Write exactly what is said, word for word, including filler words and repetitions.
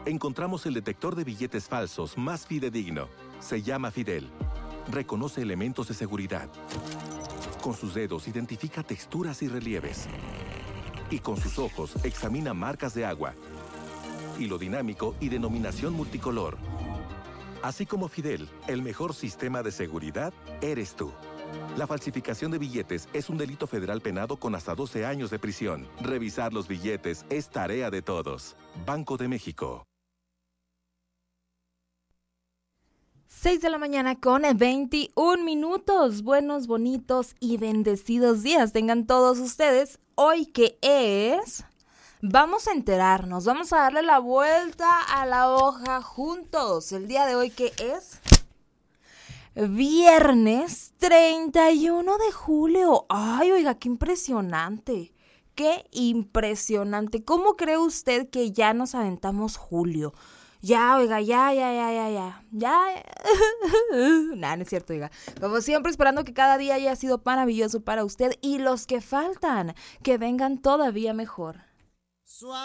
encontramos el detector de billetes falsos más fidedigno. Se llama Fidel. Reconoce elementos de seguridad. Con sus dedos identifica texturas y relieves. Y con sus ojos examina marcas de agua, hilo dinámico y denominación multicolor. Así como Fidel, el mejor sistema de seguridad eres tú. La falsificación de billetes es un delito federal penado con hasta doce años de prisión. Revisar los billetes es tarea de todos. Banco de México. seis de la mañana con veintiún minutos. Buenos, bonitos y bendecidos días tengan todos ustedes. Hoy que es... Vamos a enterarnos, vamos a darle la vuelta a la hoja juntos. El día de hoy que es... Viernes treinta y uno de julio. Ay, oiga, qué impresionante. Qué impresionante. ¿Cómo cree usted que ya nos aventamos julio? Ya, oiga, ya, ya, ya, ya, ya. Ya. Nah, no es cierto, oiga. Como siempre, esperando que cada día haya sido maravilloso para usted y los que faltan, que vengan todavía mejor.